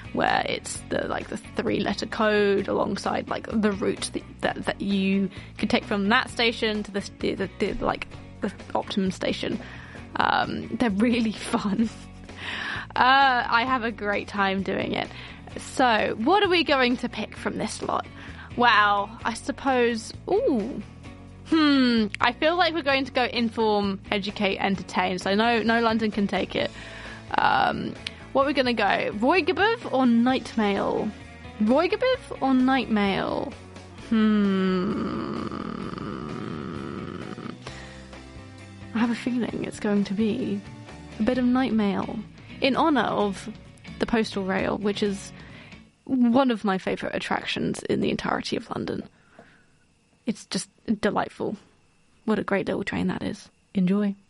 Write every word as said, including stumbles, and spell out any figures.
where it's the like the three-letter code alongside like the route that that, that you could take from that station to the, the, the, the like the Optimum station. Um, they're really fun. Uh, I have a great time doing it. So, what are we going to pick from this lot? Well, I suppose... Ooh. Hmm. I feel like we're going to go inform, educate, entertain. So, no, no London can take it. Um, what are we going to go? Roygabov or Nightmail? Roygabov or Nightmail? Hmm. I have a feeling it's going to be a bit of Nightmail. In honour of the Postal Rail, which is one of my favourite attractions in the entirety of London. It's just delightful. What a great little train that is. Enjoy.